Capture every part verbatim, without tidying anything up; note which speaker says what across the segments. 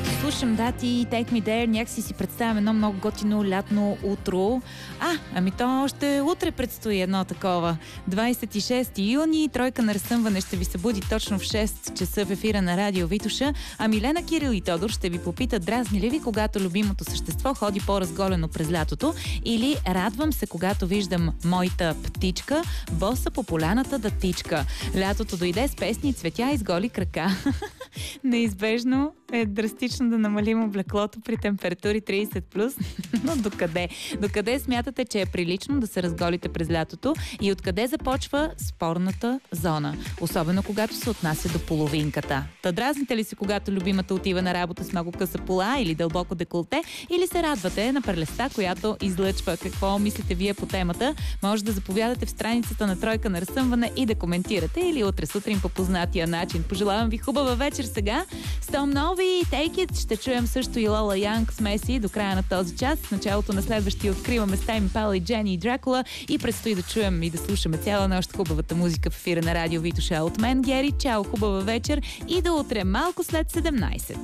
Speaker 1: Като слушам дати и Take Me There, някакси си представям едно много готино лятно утро. А, ами то още утре предстои едно такова. двадесет и шести юни, тройка на разсъмване ще ви събуди точно в шест часа в ефира на Радио Витоша, а Милена, Кирил и Тодор ще ви попитат: дразни ли ви, когато любимото същество ходи по-разголено през лятото, или радвам се, когато виждам моята птичка боса по поляната да тичка. Лятото дойде с песни, цветя и с голи крака. Неизбежно е драстично да намалим облеклото при температури тридесет плюс, но докъде? Докъде смятате, че е прилично да се разголите през лятото и откъде започва спорната зона? Особено когато се отнася до половинката. Та дразните ли се, когато любимата отива на работа с много къса пола или дълбоко деколте, или се радвате на прелеста, която излъчва? Какво мислите вие по темата? Може да заповядате в страницата на Тройка на разсъмване и да коментирате, или утре сутрин по познатия начин. Пожелавам ви хубава вечер сега. Стом нови Take It. Ще чуем също и Лола Янг с Меси до края на този час. В началото на следващия откриваме Стайм Пал и Джени и Дракула и предстои да чуем и да слушаме цяла нощ хубавата музика в ефира на Радио Витоша. От мен, Гери, чао, хубава вечер и до утре малко след седемнадесет.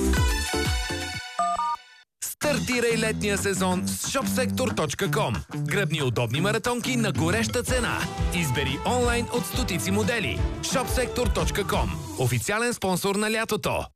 Speaker 2: Стартирай летния сезон с шопсектор точка ком. Гръбни удобни маратонки на гореща цена. Избери онлайн от стотици модели. шопсектор точка ком. Официален спонсор на лятото.